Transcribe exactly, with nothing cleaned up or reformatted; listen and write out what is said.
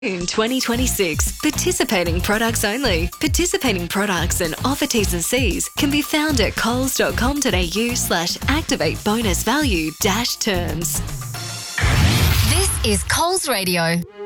In twenty twenty-six, participating products only. Participating products and offer T's and C's can be found at coles.com.au slash activate bonus value dash terms. This is Coles Radio.